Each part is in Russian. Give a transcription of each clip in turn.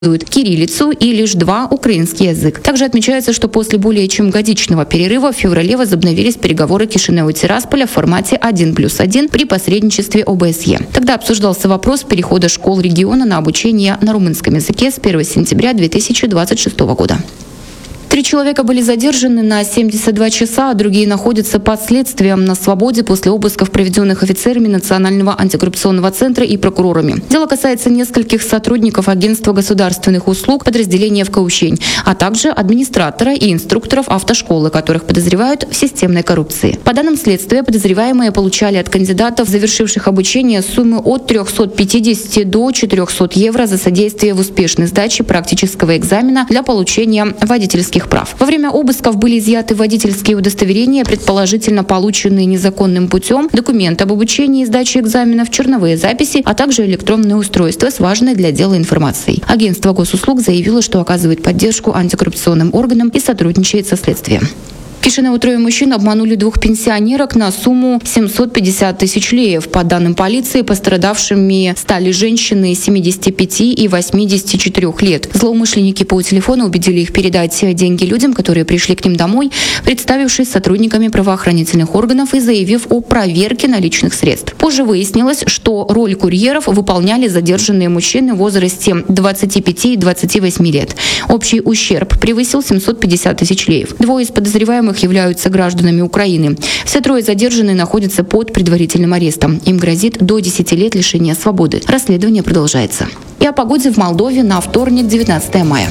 кириллицу и лишь 2 украинский язык. Также отмечается, что после более чем годичного перерыва в феврале возобновились переговоры Кишинева и Тирасполя в формате 1+1 при посредничестве ОБСЕ. Тогда обсуждался вопрос перехода школ региона на обучение на румынском языке с 1 сентября 2026 года. 3 человека были задержаны на 72 часа, а другие находятся под следствием на свободе после обысков, проведенных офицерами Национального антикоррупционного центра и прокурорами. Дело касается нескольких сотрудников Агентства государственных услуг подразделения в Каучень, а также администратора и инструкторов автошколы, которых подозревают в системной коррупции. По данным следствия, подозреваемые получали от кандидатов, завершивших обучение, суммы от 350 до 400 евро за содействие в успешной сдаче практического экзамена для получения водительских прав. Во время обысков были изъяты водительские удостоверения, предположительно полученные незаконным путем, документы об обучении и сдаче экзаменов, черновые записи, а также электронные устройства с важной для дела информацией. Агентство госуслуг заявило, что оказывает поддержку антикоррупционным органам и сотрудничает со следствием. В Кишиневе 3 мужчин обманули 2 пенсионерок на сумму 750 тысяч леев. По данным полиции, пострадавшими стали женщины 75 и 84 лет. Злоумышленники по телефону убедили их передать деньги людям, которые пришли к ним домой, представившись сотрудниками правоохранительных органов и заявив о проверке наличных средств. Позже выяснилось, что роль курьеров выполняли задержанные мужчины в возрасте 25 и 28 лет. Общий ущерб превысил 750 тысяч леев. 2 из подозреваемых являются гражданами Украины. Все 3 задержанные находятся под предварительным арестом. Им грозит до 10 лет лишения свободы. Расследование продолжается. И о погоде в Молдове на вторник, 19 мая.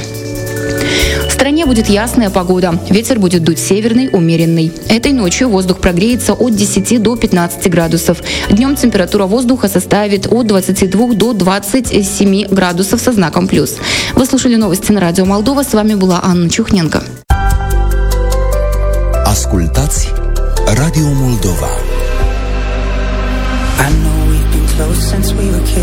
В стране будет ясная погода. Ветер будет дуть северный, умеренный. Этой ночью воздух прогреется от 10 до 15 градусов. Днем температура воздуха составит от 22 до 27 градусов со знаком плюс. Вы слушали новости на радио Молдова. С вами была Анна Чухненко. Ascultați Radio Moldova.